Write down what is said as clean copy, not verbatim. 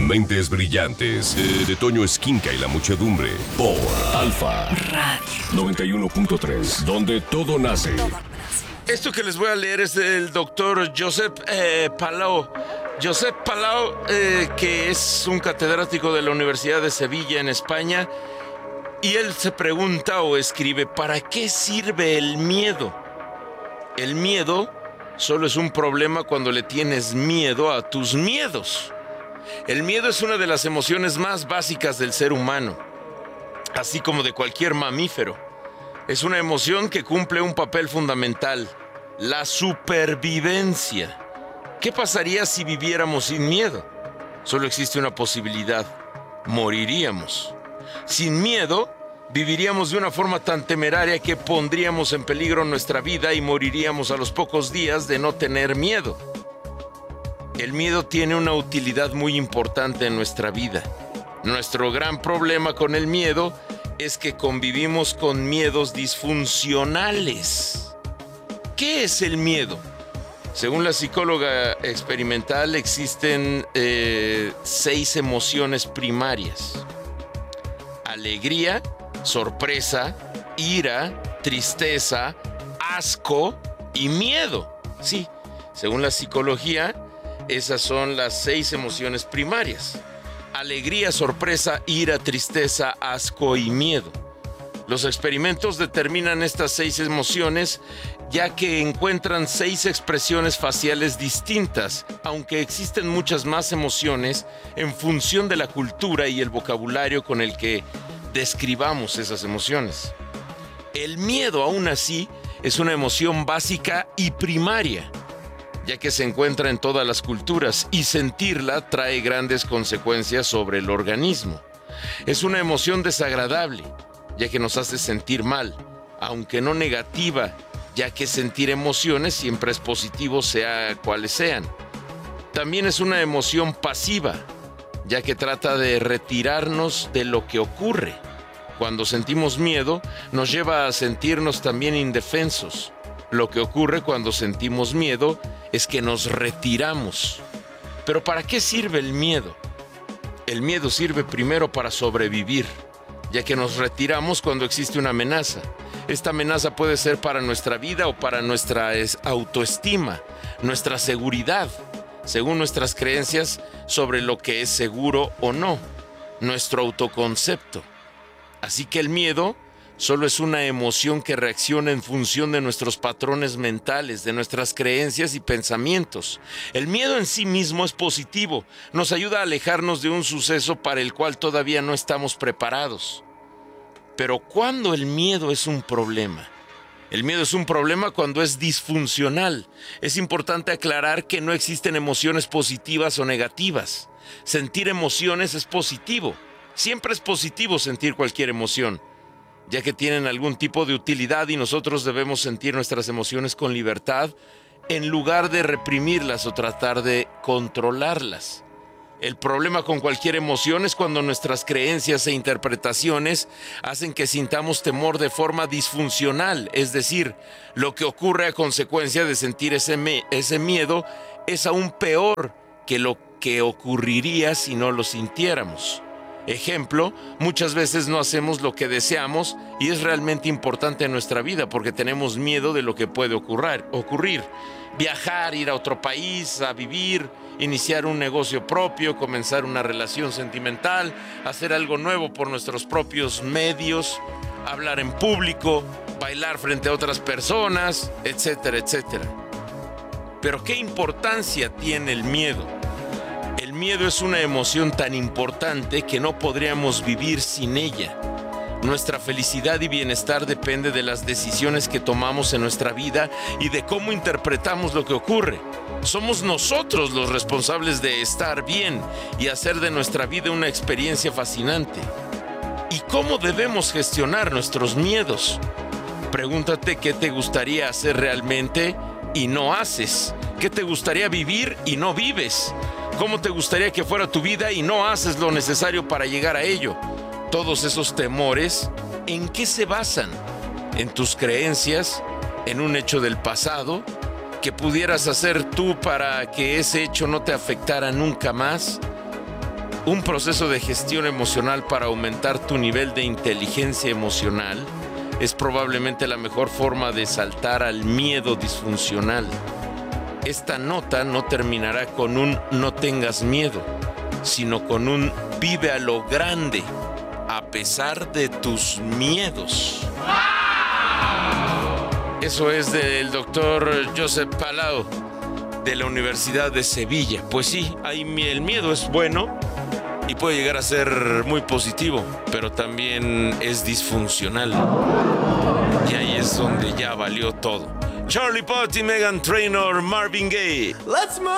Mentes brillantes de Toño Esquinca y la muchedumbre por Alfa Radio 91.3, donde todo nace. Esto que les voy a leer es del doctor Josep Palau. Josep Palau, que es un catedrático de la Universidad de Sevilla en España, y él se pregunta o escribe: ¿para qué sirve el miedo? El miedo solo es un problema cuando le tienes miedo a tus miedos. El miedo es una de las emociones más básicas del ser humano, así como de cualquier mamífero. Es una emoción que cumple un papel fundamental: la supervivencia. ¿Qué pasaría si viviéramos sin miedo? Solo existe una posibilidad: moriríamos. Sin miedo, viviríamos de una forma tan temeraria que pondríamos en peligro nuestra vida y moriríamos a los pocos días de no tener miedo. El miedo tiene una utilidad muy importante en nuestra vida. Nuestro gran problema con el miedo es que convivimos con miedos disfuncionales. ¿Qué es el miedo? Según la psicóloga experimental, existen 6 emociones primarias: alegría, sorpresa, ira, tristeza, asco y miedo. Sí, según la psicología, esas son las 6 emociones primarias: alegría, sorpresa, ira, tristeza, asco y miedo. Los experimentos determinan estas 6 emociones ya que encuentran 6 expresiones faciales distintas, aunque existen muchas más emociones en función de la cultura y el vocabulario con el que describamos esas emociones. El miedo, aún así, es una emoción básica y primaria, ya que se encuentra en todas las culturas y sentirla trae grandes consecuencias sobre el organismo. Es una emoción desagradable, ya que nos hace sentir mal, aunque no negativa, ya que sentir emociones siempre es positivo, sea cuales sean. También es una emoción pasiva, ya que trata de retirarnos de lo que ocurre. Cuando sentimos miedo, nos lleva a sentirnos también indefensos. Lo que ocurre cuando sentimos miedo es que nos retiramos. Pero ¿para qué sirve el miedo? El miedo sirve primero para sobrevivir, ya que nos retiramos cuando existe una amenaza. Esta amenaza puede ser para nuestra vida o para nuestra autoestima, nuestra seguridad, según nuestras creencias sobre lo que es seguro o no, nuestro autoconcepto. Así que el miedo solo es una emoción que reacciona en función de nuestros patrones mentales, de nuestras creencias y pensamientos. El miedo en sí mismo es positivo, nos ayuda a alejarnos de un suceso para el cual todavía no estamos preparados. Pero ¿cuándo el miedo es un problema? El miedo es un problema cuando es disfuncional. Es importante aclarar que no existen emociones positivas o negativas. Sentir emociones es positivo. Siempre es positivo sentir cualquier emoción, ya que tienen algún tipo de utilidad y nosotros debemos sentir nuestras emociones con libertad en lugar de reprimirlas o tratar de controlarlas. El problema con cualquier emoción es cuando nuestras creencias e interpretaciones hacen que sintamos temor de forma disfuncional, es decir, lo que ocurre a consecuencia de sentir ese miedo es aún peor que lo que ocurriría si no lo sintiéramos. Ejemplo, muchas veces no hacemos lo que deseamos y es realmente importante en nuestra vida porque tenemos miedo de lo que puede ocurrir. Viajar, ir a otro país, a vivir, iniciar un negocio propio, comenzar una relación sentimental, hacer algo nuevo por nuestros propios medios, hablar en público, bailar frente a otras personas, etcétera, etcétera. Pero ¿qué importancia tiene el miedo? El miedo es una emoción tan importante que no podríamos vivir sin ella. Nuestra felicidad y bienestar depende de las decisiones que tomamos en nuestra vida y de cómo interpretamos lo que ocurre. Somos nosotros los responsables de estar bien y hacer de nuestra vida una experiencia fascinante. ¿Y cómo debemos gestionar nuestros miedos? Pregúntate qué te gustaría hacer realmente y no haces. ¿Qué te gustaría vivir y no vives? ¿Cómo te gustaría que fuera tu vida y no haces lo necesario para llegar a ello? Todos esos temores, ¿en qué se basan? ¿En tus creencias? ¿En un hecho del pasado? ¿Qué pudieras hacer tú para que ese hecho no te afectara nunca más? un proceso de gestión emocional para aumentar tu nivel de inteligencia emocional es probablemente la mejor forma de saltar al miedo disfuncional. Esta nota no terminará con un no tengas miedo, sino con un vive a lo grande, a pesar de tus miedos. Eso es del doctor Josep Palau, de la Universidad de Sevilla. Pues sí, el miedo es bueno y puede llegar a ser muy positivo, pero también es disfuncional. Y ahí es donde ya valió todo. Charlie Puth y Meghan Trainor, Marvin Gaye. Let's move!